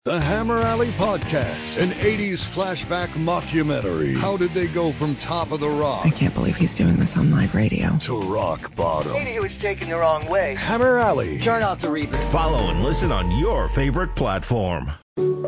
The Hammer Alley Podcast, an 80s flashback mockumentary. How did they go from top of the rock? I can't believe he's doing this on live radio. To rock bottom. Maybe he was taken the wrong way. Hammer Alley. Turn off the reverb. Follow and listen on your favorite platform.